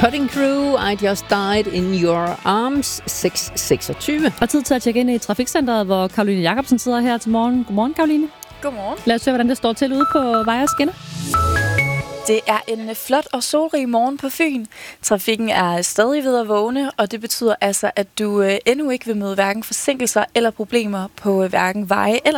Cutting Crew, I Just Died in Your Arms, 6:26. Og tid til at tjekke ind i Trafikcenteret, hvor Karoline Jacobsen sidder her til morgen. Godmorgen, Karoline. Godmorgen. Lad os høre, hvordan det står til ude på veje og skinner. Det er en flot og solrig morgen på Fyn. Trafikken er stadig ved at vågne, og det betyder altså, at du endnu ikke vil møde hverken forsinkelser eller problemer på hverken veje eller